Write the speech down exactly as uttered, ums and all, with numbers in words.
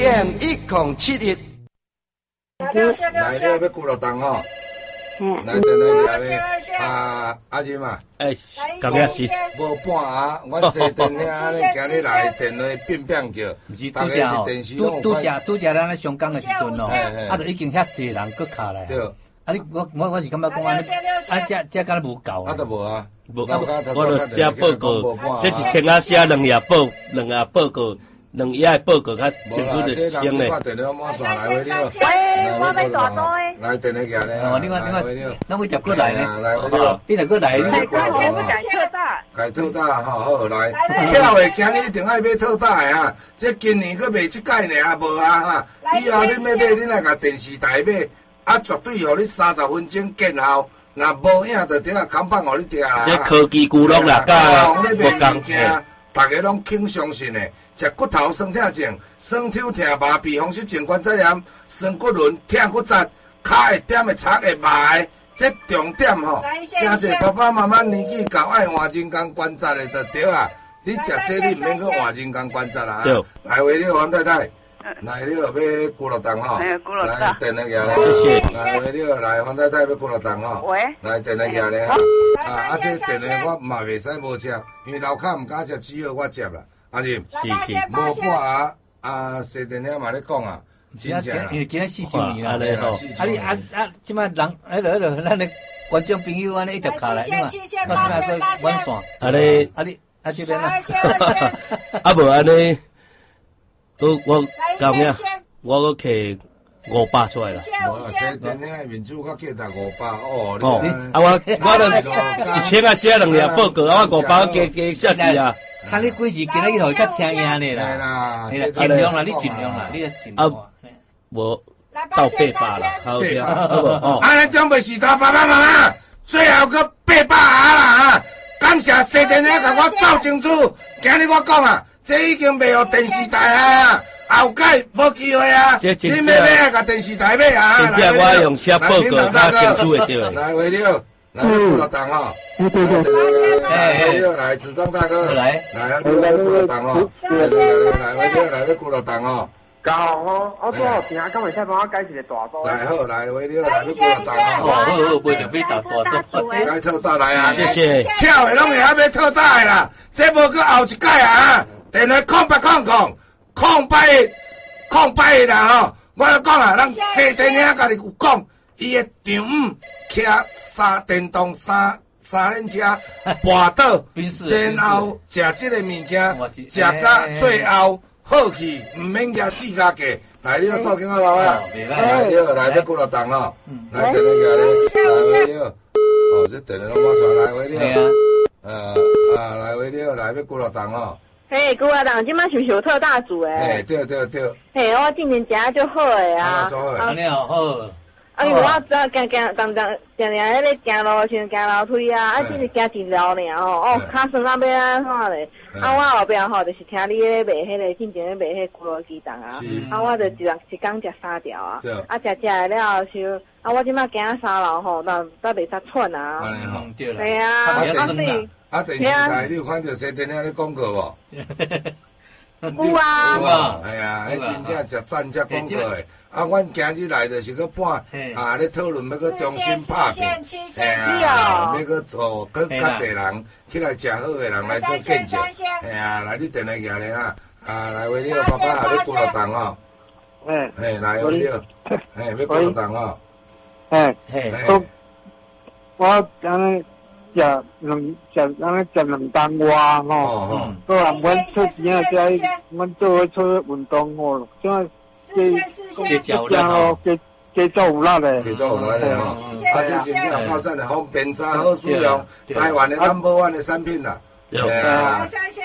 A M 一零七一。 来了要几落档吼？来等来来啊阿金嘛， 哎，感觉是无半下，阮西电遐安尼今日来电话变变叫， 毋是拄则吼，拄拄则拄则咱咧上港的时阵咯，啊，就已经遐济人搁卡来。对。啊，你我我我是感觉讲安尼，啊，这这敢若无够。 啊，都无啊， 无。我著写报告，这一千啊写两页报，两页报告。两页报告较清楚就行嘞。 喂， 我要大刀诶。 来，电话行咧。 哦，你看你看，咱会接过来呢。 来，来， 你若过来，你改改特大。 改特大，好好来。巧的，今日一定爱买特大的啊！这今年佫卖即届呢啊，无啊哈。以后你要买，你来甲电视台买，啊，绝对互你三十分钟见效。若无影，就顶下扛棒互你听啦。 这科技娱乐啦，甲无讲件，大家拢轻相信的。食骨头酸痛症，酸抽疼麻痹风湿症关节炎，酸骨轮疼骨折，脚会点会擦会麻的，这重点吼，真侪爸爸妈妈年纪高爱换人工关节的就对啊。你食这你唔免去换人工关节啦。来为了王太太，来了要几落档吼？来电话下来， 谢谢。 来为了来王太太要几落档吼？ 喂。 来电话下来啊！啊，这电话我嘛袂使无接，因为楼骹唔敢接，只好我接啦。阿金， 是是， 无半下啊，西电遐嘛咧讲啊，真正啦， 因为今日四周年啦， 咧吼， 啊你啊啊，即摆人迄落迄落，咱咧观众朋友安尼一直卡来，嘛，到即摆个晚线， 啊你啊你啊这边啊， 啊无安尼，我我讲咩？我个摕五百出来啦。 无啦，西电遐面子较价值五百哦。 哦，啊我我著一千啊写两页报告，啊我五百加加写字啊。 看你几时今日互伊较听赢咧啦，尽量啦，你尽量啦，你尽量。啊， 无到八百啦，好听，好无？哦， 啊，咱准备是到爸爸妈妈，最后个八百下啦啊！感谢西电遐甲我斗清楚，今日我讲啊，这已经卖互电视台啊，后届无机会啊，你买买啊，甲电视台买啊。 真正我用写报告较清楚会着。 来，为了，来不落档吼。对对对，来，来，来，子章大哥，来，来，来，你来过来档哦，来来来，来，来，来，来过来档哦。 搞哦，我做后边，敢会使帮我解一个大包？ 来好，来，为了来，你过来档哦。 好好，袂着要大大做。 该特大来啊！ 谢谢。 跳的拢会晓要特大的啦，这无去后一届啊！电话空八空空空八空八啦吼！我咧讲啊，咱西电遐家己有讲，伊的场五骑三电动三。三轮车跋倒，然后食这个物件，食到最后好去，唔免惊四家价。来，你个手机我老啊，来了，来要几落档哦，来电话下咧，来回了，哦，这电话拢马上来回了，呃啊，来回了，来要几落档哦。 嘿，几落档，今摆是不是有特大组诶？ 嘿，对对对。 嘿，我今年食就好诶啊。 安尼哦好。 啊，因为我只要行行，当当常常迄个行路像行楼梯啊，啊，只是行真绕尔吼，哦，骹酸啊要安怎咧？啊，我后壁吼就是听你咧卖迄个，进前咧卖迄个咕噜鸡蛋啊，啊，我就一人一工食三条啊，啊，食食下了后就，啊，我即摆行三楼吼，但但袂使喘啊。 安尼吼， 对啦。 系啊，啊所以。 啊，电视台你有看到西电遐咧广告无？ 有啊。 有啊，系啊，迄真正食赞只广告诶。啊，阮今日来就是去办啊，咧讨论要去重新拍片，哎啊，要去做，去较侪人起来食好诶人来做见证，哎啊，来你电话下咧哈，啊来为了爸爸啊，要几落档哦， 哎， 哎来为了，哎要几落档哦， 哎，我我安尼食两食安尼食两档外吼，都啊，阮出钱啊，在阮做伙出运动吼，像。 加加咯，加加做有力嘞， 加做有力嘞吼！啊，这真正靠真诶，方便查好使用，台湾诶 number one 诶产品啦。 对啊。